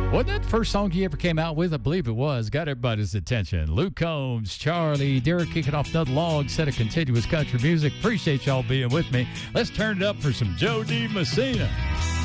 Wasn't that the first song he ever came out with? I believe it was. Got everybody's attention. Luke Combs, Charlie, Derek kicking off another long set of continuous country music. Appreciate y'all being with me. Let's turn it up for some Joe D. Messina.